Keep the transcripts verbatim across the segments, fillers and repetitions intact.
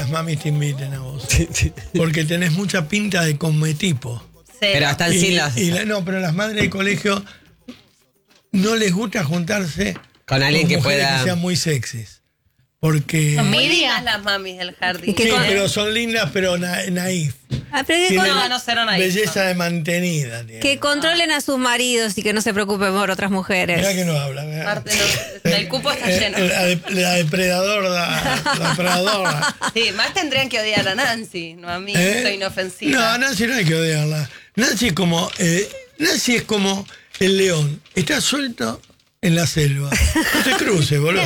las mamis te inviten a vos. Porque tenés mucha pinta de cometipo. Sí. Pero están y, sin las... y la, no, pero las madres del colegio no les gusta juntarse con alguien con que mujeres pueda... que sean muy sexys. Porque... Son muy lindas las mamis del jardín. Sí, pero son lindas, pero na naif. Ah, pero que no, no serán naif. Belleza de mantenida. Tiene. Que controlen a sus maridos y que no se preocupen por otras mujeres. Mirá que no habla. Mirá. Parte no, el cupo está lleno. La, la depredadora. La depredadora. Sí, más tendrían que odiar a Nancy, no a mí, ¿Eh? Soy inofensiva. No, a Nancy no hay que odiarla. Nancy es como, eh, Nancy es como el león. Está suelto en la selva. No se cruce, boludo.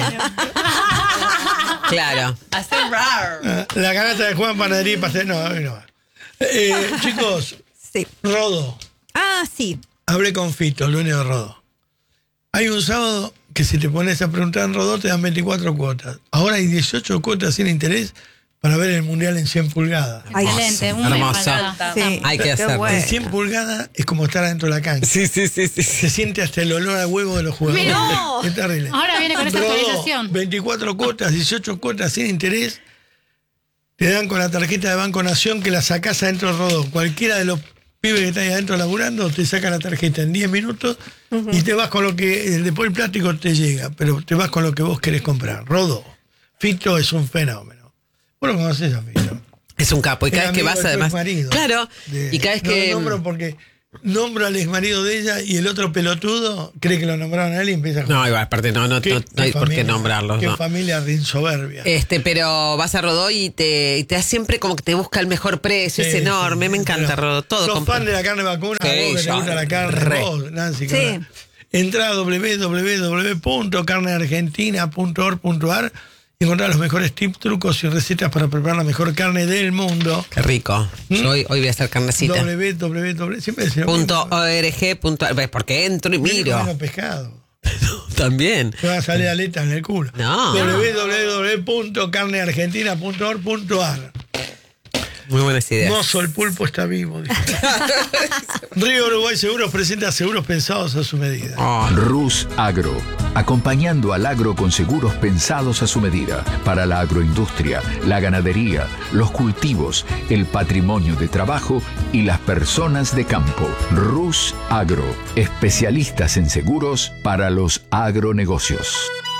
Claro. Hace rar. La canasta de Juan Panadería y Pastel. No, no va. Eh, chicos, sí. Rodó. Ah, sí. Hablé con Fito, el dueño de Rodó. Hay un sábado que si te pones a preguntar en Rodó te dan veinticuatro cuotas. Ahora hay dieciocho cuotas sin interés para ver el Mundial en cien pulgadas. Excelente, muy hermosa. Sí, hay que hacerlo. bueno. En cien pulgadas es como estar adentro de la cancha. Sí, sí, sí, sí. Se siente hasta el olor a huevo de los jugadores. No. Es terrible. Ahora viene con esa Rodó, actualización. veinticuatro cuotas, dieciocho cuotas sin interés. Te dan con la tarjeta de Banco Nación que la sacás adentro de Rodó. Cualquiera de los pibes que está ahí adentro laburando te saca la tarjeta en diez minutos uh-huh. y te vas con lo que... Después el plástico te llega, pero te vas con lo que vos querés comprar. Rodó. Fito es un fenómeno. Vos lo conocés a Fito. Es un capo. Y cada es vez que vas, además. Marido, claro. De, y cada vez no que. Lo nombro porque nombro al ex marido de ella y el otro pelotudo cree que lo nombraron a él y empieza a. No, igual, aparte, no, no, ¿Qué, no, no hay familia, por qué nombrarlo. Qué no. familia soberbia. Este, pero vas a Rodó y te, y te das siempre como que te busca el mejor precio. Sí, es enorme. Sí, me encanta Rodó. Todo. ¿Sos compra. fan de la carne vacuna? Sí, ¿Vos que te gusta la carne? Re. Vos, Nancy. Sí. Entrá a doble u doble u doble u punto carne argentina punto org punto a r y encontrar los mejores tips, trucos y recetas para preparar la mejor carne del mundo. Qué rico. ¿Mm? Yo hoy, hoy voy a hacer carnecita. doble u doble u doble u siempre decía punto org punto a r porque entro y miro. Bueno, pescado. También. Te va a salir aleta en el culo. No. doble u doble u doble u punto carne argentina punto org punto a r. Muy buenas ideas. Mozo, el pulpo está vivo. Río Uruguay Seguros presenta seguros pensados a su medida. Oh. Rus Agro, acompañando al agro con seguros pensados a su medida. Para la agroindustria, la ganadería, los cultivos, el patrimonio de trabajo y las personas de campo. Rus Agro, especialistas en seguros para los agronegocios.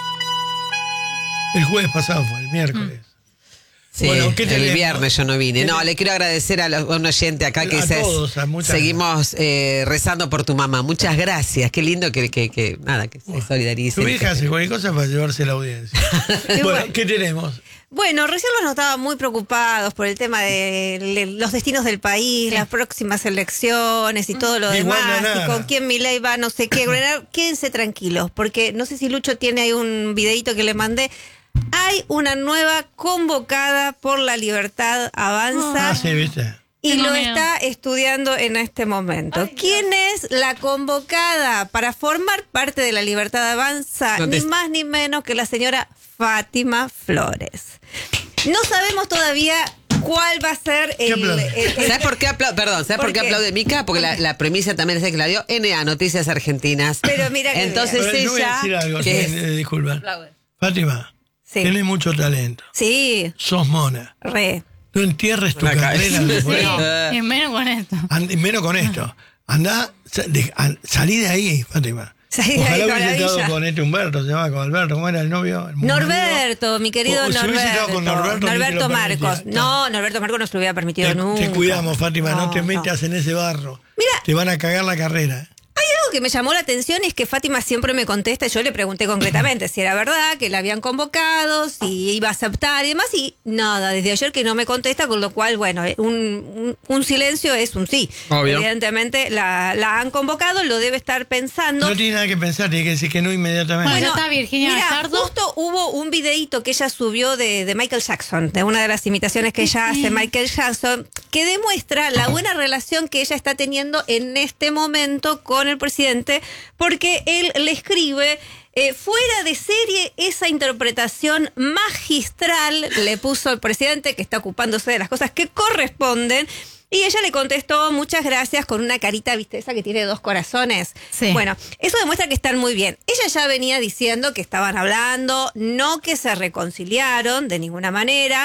El jueves pasado fue, el miércoles. Mm. Sí, bueno, el viernes yo no vine. No, le quiero agradecer a, los, a un oyente acá que dice, seguimos eh, rezando por tu mamá. Muchas gracias. Qué lindo que, que, que nada, que se solidarice. Tu hija hace cualquier cosa para llevarse la audiencia. Bueno, bueno, ¿qué tenemos? Bueno, recién los notaban muy preocupados por el tema de los destinos del país, sí. las próximas elecciones y todo lo demás, y con quién Milei va, no sé qué. Quédense tranquilos, porque no sé si Lucho tiene ahí un videito que le mandé. Hay una nueva convocada por la Libertad Avanza. Ah, sí, ¿viste? Y lo está estudiando en este momento. Ay, ¿quién es la convocada para formar parte de la Libertad Avanza? Ni más ni menos que la señora Fátima Flores. No sabemos todavía cuál va a ser el... el, el ¿Sabes por qué aplaude? Perdón, ¿sabes por, por qué aplaude Mica? Porque la, la premisa también es que la dio N A, Noticias Argentinas. Pero mira que entonces Pero ella... yo voy a decir algo, que es, eh, disculpa. Fátima. Sí. Tienes mucho talento. Sí. Sos mona. Re. No entierres tu carrera. Sí. Y menos con esto. And, y menos con esto. Andá, de, an, salí de ahí, Fátima. Salí de Ojalá ahí hubiese estado con este Humberto, se llamaba con Alberto. ¿Cómo era el novio? El Norberto, amigo. Mi querido o, si Norberto. Con Norberto. Norberto Marcos. No, Norberto Marcos no se lo hubiera permitido te, nunca. Te cuidamos, Fátima, no, no te metas no. en ese barro. Mira. Te van a cagar la carrera. Hay algo que me llamó la atención es que Fátima siempre me contesta, yo le pregunté concretamente si era verdad, que la habían convocado, si iba a aceptar y demás, y nada, desde ayer que no me contesta, con lo cual, bueno, un, un, un silencio es un sí. Obvio. Evidentemente la, la han convocado, lo debe estar pensando. No tiene nada que pensar, tiene que decir que no inmediatamente. Bueno, está Virginia mira, Bastardo. Justo hubo un videíto que ella subió de, de Michael Jackson, de una de las imitaciones que ella hace Michael Jackson, que demuestra la buena relación que ella está teniendo en este momento con el presidente, porque él le escribe eh, fuera de serie esa interpretación magistral, le puso el presidente que está ocupándose de las cosas que corresponden, y ella le contestó muchas gracias con una carita, viste, esa que tiene dos corazones. Sí. Bueno, eso demuestra que están muy bien. Ella ya venía diciendo que estaban hablando, no que se reconciliaron de ninguna manera,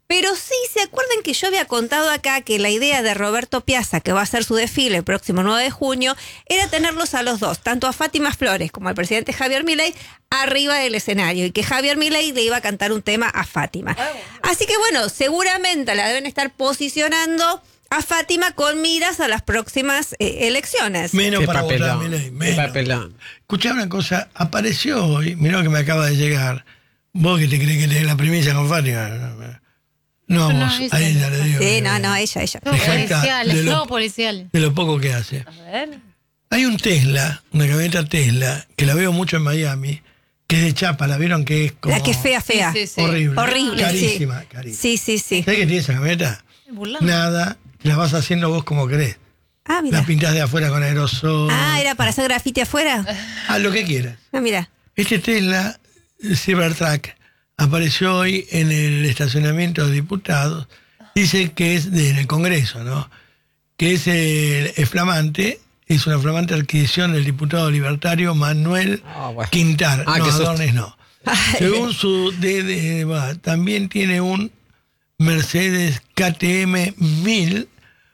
Pero sí, ¿se acuerdan que yo había contado acá que la idea de Roberto Piazza, que va a hacer su desfile el próximo nueve de junio, era tenerlos a los dos, tanto a Fátima Flores como al presidente Javier Milei, arriba del escenario, y que Javier Milei le iba a cantar un tema a Fátima? Así que bueno, seguramente la deben estar posicionando a Fátima con miras a las próximas eh, elecciones. Menos Qué para papelón, votar, Milei, qué menos. papelón. Escuchá una cosa, apareció hoy, mirá lo que me acaba de llegar. Vos que te crees que tenés la primicia con Fátima. No, No, vos, esa a ella no. le digo. Sí, que- no, no, ella, ella. Todo Dejá policial, de es lo- todo policial. De lo poco que hace. A ver. Hay un Tesla, una camioneta Tesla, que la veo mucho en Miami, que es de chapa, ¿la vieron? Que es como La que es fea, fea. Sí, sí, sí. horrible. Horrible, Carísima, sí. carísima. Sí, sí, sí. ¿Sabés qué tiene esa camioneta? Burlando. Nada, la vas haciendo vos como querés. Ah, mira. La pintás de afuera con aerosol. Ah, ¿era para hacer grafiti afuera? Haz lo que quieras. Ah, mira. Este Tesla Cybertruck apareció hoy en el estacionamiento de diputados. Dice que es del Congreso, ¿no? Que es, el, es flamante, es una flamante adquisición del diputado libertario Manuel Ah, bueno. Quintar. Ah, no, qué susto. Adornes no. Según su D D, va, también tiene un Mercedes K T M mil,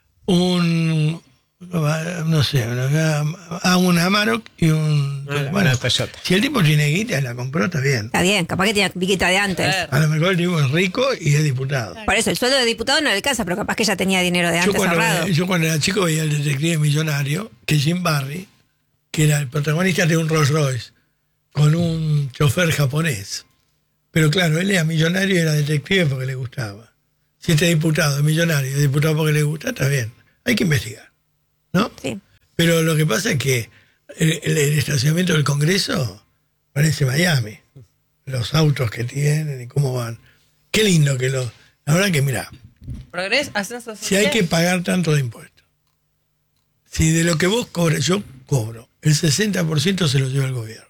un no sé, a un Amarok y un Una- bueno, una Toyota. si el tipo tiene guita y la compró, está bien. Está bien, capaz que tiene piquita de antes. A lo mejor el tipo es rico y es diputado. Por eso, el sueldo de diputado no le alcanza, pero capaz que ya tenía dinero de Yo antes cuando, ahorrado. yo cuando era chico veía el detective millonario, que Jim Barry, que era el protagonista de un Rolls Royce, con un chofer japonés. Pero claro, él era millonario y era detective porque le gustaba. Si este diputado es millonario y diputado porque le gusta, está bien. Hay que investigar, ¿no? Sí. Pero lo que pasa es que el, el- el estacionamiento del Congreso parece Miami. Los autos que tienen y cómo van. Qué lindo que lo... La verdad que, mira, Progreso, ascenso si hay social. que pagar tanto de impuestos, si de lo que vos cobres, yo cobro, el sesenta por ciento se lo lleva el gobierno.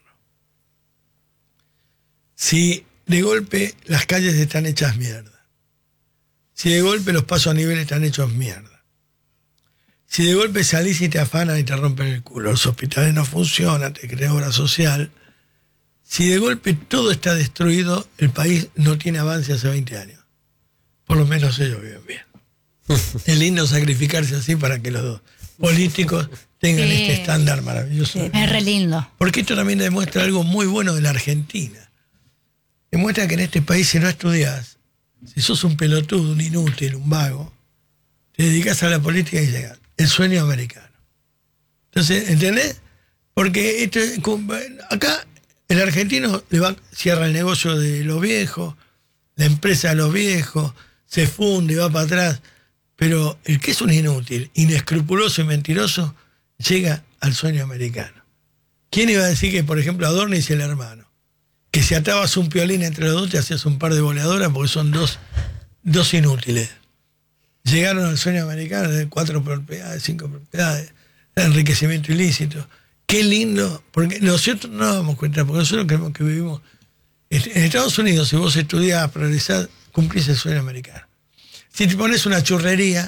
Si de golpe las calles están hechas mierda, si de golpe los pasos a nivel están hechos mierda, si de golpe salís y te afanan y te rompen el culo, los hospitales no funcionan, te crea obra social, si de golpe todo está destruido, el país no tiene avance hace veinte años. Por lo menos ellos viven bien. Es lindo sacrificarse así para que los dos políticos tengan Sí. este estándar maravilloso. Es re lindo. Porque esto también demuestra algo muy bueno de la Argentina. Demuestra que en este país, si no estudias, si sos un pelotudo, un inútil, un vago, te dedicas a la política y llegas. El sueño americano. Entonces, ¿entendés? Porque esto, es como- acá el argentino le va, cierra el negocio de los viejos, la empresa de los viejos, se funde y va para atrás. Pero el que es un inútil, inescrupuloso y mentiroso, llega al sueño americano. ¿Quién iba a decir que, por ejemplo, Adornis y el hermano, que si atabas un piolín entre los dos te hacías un par de boleadoras porque son dos, dos inútiles? Llegaron al sueño americano de cuatro propiedades, cinco propiedades, de enriquecimiento ilícito. Qué lindo, porque nosotros no nos damos cuenta, porque nosotros creemos que vivimos. En Estados Unidos, si vos estudiás, progresás, cumplís el sueño americano. Si te pones una churrería,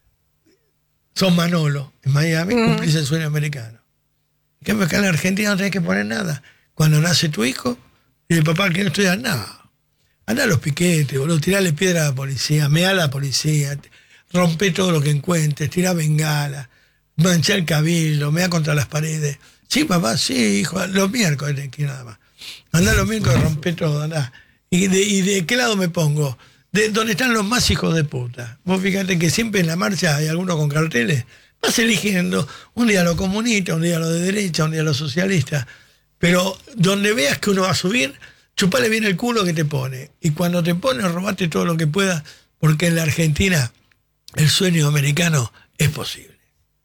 son Manolo, en Miami, cumplís el sueño americano. En cambio, acá en la Argentina no tenés que poner nada. Cuando nace tu hijo, y el papá que no estudia nada. Anda a los piquetes, boludo, tirale piedra a la policía, mea a la policía, rompe todo lo que encuentres, tira bengala, mancha el cabildo, mea contra las paredes. Sí, papá, sí, hijo, los miércoles tenés que ir nada más. Andá los miércoles, rompe todo, andá. ¿Y de, ¿Y de qué lado me pongo? De donde están los más hijos de puta. Vos fíjate que siempre en la marcha hay algunos con carteles. Vas eligiendo un día lo comunista, un día lo de derecha, un día lo socialista. Pero donde veas que uno va a subir, chupale bien el culo que te pone. Y cuando te pone, robate todo lo que puedas, porque en la Argentina el sueño americano es posible.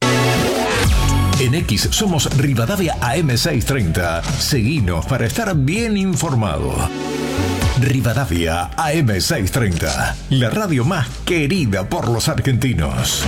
En X somos Rivadavia A M seiscientos treinta. Seguinos para estar bien informado. Rivadavia A M seiscientos treinta, la radio más querida por los argentinos.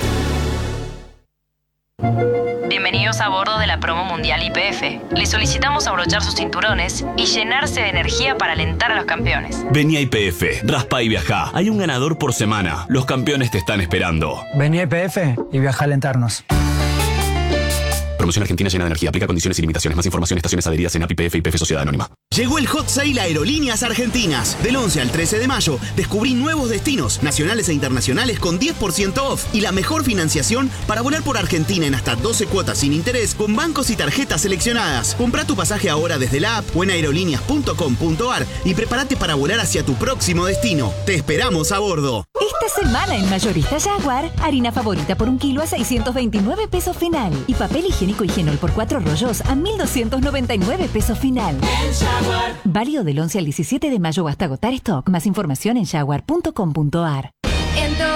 Bienvenidos a bordo de la promo mundial Y P F. Les solicitamos abrochar sus cinturones y llenarse de energía para alentar a los campeones. Vení a Y P F, raspa y viajá. Hay un ganador por semana. Los campeones te están esperando. Vení a Y P F y viaja a alentarnos. Promoción argentina llena de energía. Aplica condiciones y limitaciones. Más información, estaciones adheridas en A P I P F y P F Sociedad Anónima. Llegó el Hot Sale Aerolíneas Argentinas. Del once al trece de mayo, descubrí nuevos destinos, nacionales e internacionales con diez por ciento off y la mejor financiación para volar por Argentina en hasta doce cuotas sin interés con bancos y tarjetas seleccionadas. Comprá tu pasaje ahora desde la app o en aerolíneas punto com punto ar y prepárate para volar hacia tu próximo destino. Te esperamos a bordo. Esta semana en Mayorista Jaguar, harina favorita por un kilo a seiscientos veintinueve pesos final y papel higiénico Higienol por cuatro rollos a mil doscientos noventa y nueve pesos final. Válido del once al diecisiete de mayo o hasta agotar stock. Más información en jaguar punto com punto ar.